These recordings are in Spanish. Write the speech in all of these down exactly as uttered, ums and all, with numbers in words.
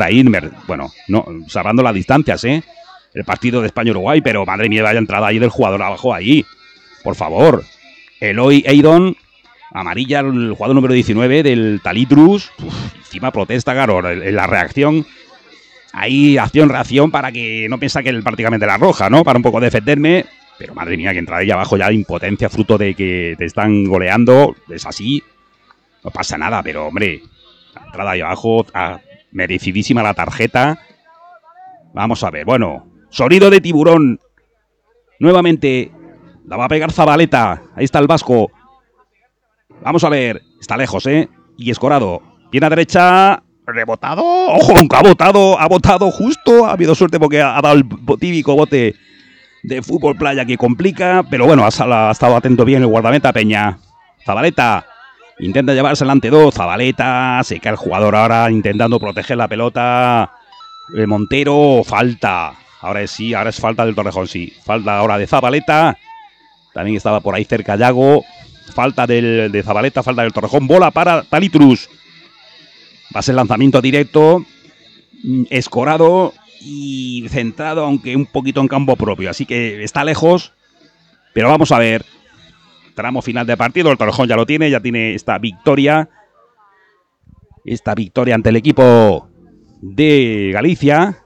ahí, bueno, no, salvando las distancias, ¿eh? El partido de España-Uruguay, pero madre mía, vaya entrada ahí del jugador abajo ahí. Por favor. Eloy Eidon, amarilla, el jugador número diecinueve del Talitrus. Uf, encima protesta, claro, la reacción. Ahí, acción-reacción para que no piensa que es prácticamente la roja, ¿no? Para un poco defenderme. Pero madre mía, que entrada ahí abajo ya de impotencia, fruto de que te están goleando. Es así. No pasa nada, pero hombre, la entrada ahí abajo, ah, merecidísima la tarjeta. Vamos a ver, bueno. Sonido de tiburón. Nuevamente. La va a pegar Zabaleta. Ahí está el vasco. Vamos a ver. Está lejos, ¿eh? Y escorado. Viene a derecha. Rebotado. ¡Ojo! Que ha botado. Ha botado justo. Ha habido suerte porque ha dado el típico bote de fútbol playa que complica. Pero bueno, ha, ha estado atento bien el guardameta Peña. Zabaleta. Intenta llevarse el ante dos. Zabaleta. Se cae el jugador ahora intentando proteger la pelota. Eh, Montero. Falta. Ahora es sí. Ahora es falta del Torrejón, sí. Falta ahora de Zabaleta. También estaba por ahí cerca Yago. Falta del, de Zabaleta, falta del Torrejón. Bola para Talitrus. Va a ser lanzamiento directo. Escorado y centrado, aunque un poquito en campo propio. Así que está lejos. Pero vamos a ver. Tramo final de partido. El Torrejón ya lo tiene. Ya tiene esta victoria. Esta victoria ante el equipo de Galicia.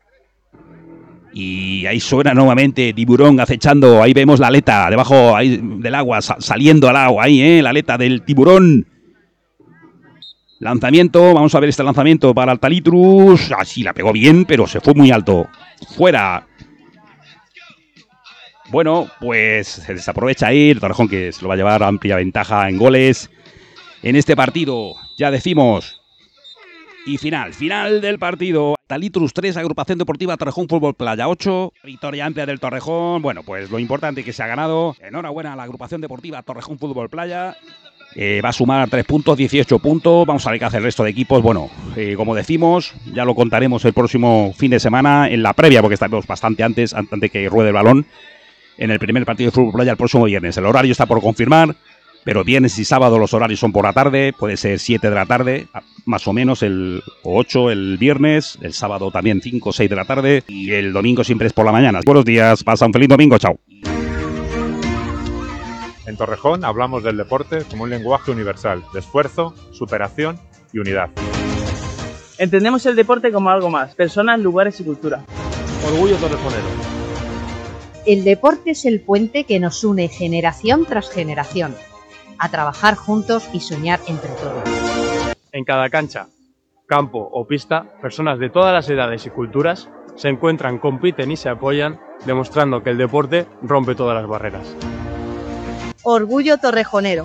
Y ahí suena nuevamente tiburón acechando. Ahí vemos la aleta debajo ahí del agua, saliendo al agua. Ahí, ¿eh? La aleta del tiburón. Lanzamiento. Vamos a ver este lanzamiento para el Talitrus. Así la pegó bien, pero se fue muy alto. Fuera. Bueno, pues se desaprovecha ahí. El Torrejón que se lo va a llevar a amplia ventaja en goles en este partido. Ya decimos. Y final, final del partido. Talitrus tres, Agrupación Deportiva Torrejón Fútbol Playa ocho. Victoria amplia del Torrejón. Bueno, pues lo importante es que se ha ganado. Enhorabuena a la Agrupación Deportiva Torrejón Fútbol Playa. Eh, va a sumar tres puntos, dieciocho puntos. Vamos a ver qué hace el resto de equipos. Bueno, eh, como decimos, ya lo contaremos el próximo fin de semana en la previa, porque estaremos bastante antes, antes de que ruede el balón, en el primer partido de Fútbol Playa el próximo viernes. El horario está por confirmar. Pero viernes y sábado los horarios son por la tarde, puede ser siete de la tarde, más o menos, el ocho el viernes, el sábado también cinco o seis de la tarde y el domingo siempre es por la mañana. Buenos días, pasa un feliz domingo, chao. En Torrejón hablamos del deporte como un lenguaje universal, de esfuerzo, superación y unidad. Entendemos el deporte como algo más, personas, lugares y cultura. Orgullo torrejonero. El deporte es el puente que nos une generación tras generación. A trabajar juntos y soñar entre todos. En cada cancha, campo o pista, personas de todas las edades y culturas se encuentran, compiten y se apoyan, demostrando que el deporte rompe todas las barreras. Orgullo torrejonero.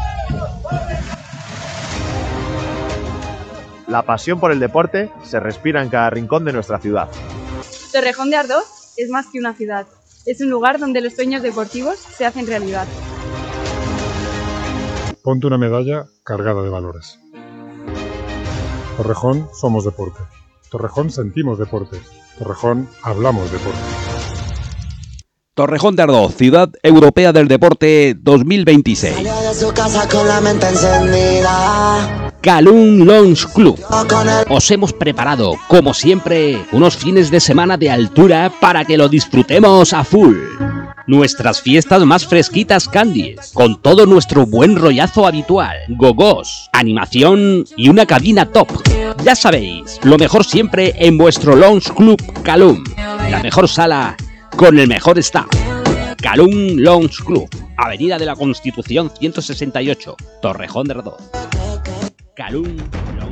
La pasión por el deporte se respira en cada rincón de nuestra ciudad. Torrejón de Ardoz es más que una ciudad. Es un lugar donde los sueños deportivos se hacen realidad. Ponte una medalla cargada de valores. Torrejón somos deporte. Torrejón sentimos deporte. Torrejón hablamos deporte. Torrejón de Ardoz, Ciudad Europea del Deporte dos mil veintiséis. Salió de su casa con la mente encendida. Calum Lounge Club. Os hemos preparado, como siempre, unos fines de semana de altura para que lo disfrutemos a full. Nuestras fiestas más fresquitas candies, con todo nuestro buen rollazo habitual, gogos, animación y una cabina top. Ya sabéis, lo mejor siempre en vuestro Lounge Club Calum, la mejor sala con el mejor staff. Calum Lounge Club, Avenida de la Constitución ciento sesenta y ocho, Torrejón de Ardoz. Calum